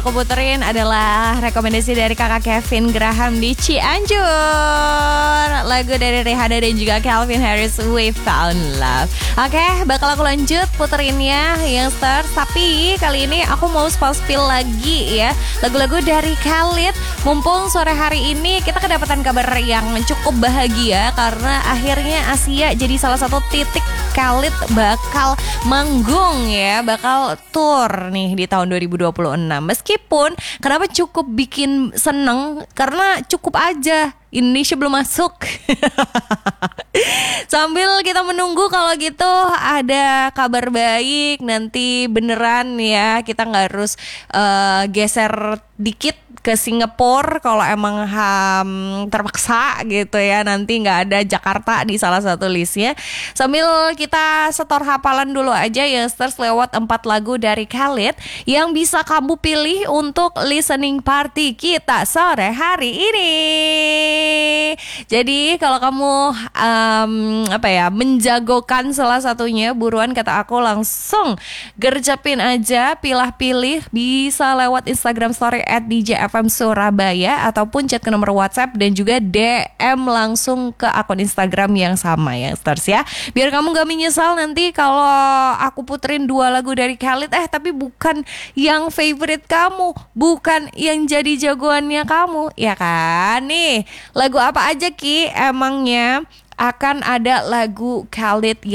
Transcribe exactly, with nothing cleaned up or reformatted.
Aku puterin adalah rekomendasi dari kakak Kevin Graham di Cianjur. Lagu dari Rihanna dan juga Calvin Harris, We Found Love. Oke, bakal aku lanjut puterinnya Youngsters. Tapi kali ini aku mau spill lagi ya lagu-lagu dari Khalid. Mumpung sore hari ini kita kedapatan kabar yang cukup bahagia, karena akhirnya Asia jadi salah satu titik Khalid bakal manggung ya, bakal tour nih di tahun dua ribu dua puluh enam. Meskipun kenapa cukup bikin seneng, karena cukup aja Indonesia belum masuk. Sambil kita menunggu kalau gitu ada kabar baik nanti beneran ya, kita nggak harus uh, geser dikit ke Singapura kalau emang ham terpaksa gitu ya, nanti nggak ada Jakarta di salah satu listnya. Sambil kita setor hafalan dulu aja Youngsters lewat empat lagu dari Khalid yang bisa kamu pilih untuk listening party kita sore hari ini. Jadi kalau kamu um, apa ya menjagokan salah satunya, buruan kata aku langsung gercepin aja, pilah-pilih, bisa lewat Instagram story at D J F M Surabaya ataupun chat ke nomor WhatsApp dan juga D M langsung ke akun Instagram yang sama ya Stars ya. Biar kamu gak menyesal nanti kalau aku puterin dua lagu dari Khalid eh tapi bukan yang favorite kamu, bukan yang jadi jagoannya kamu, ya kan? Nih, lagu apa aja Ki emangnya akan ada lagu Khalid